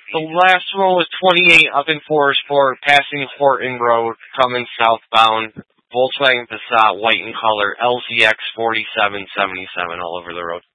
The last one was 28 up in Forestport, passing Horton Road, coming southbound. Volkswagen Passat, white in color, LZX 4777 all over the road.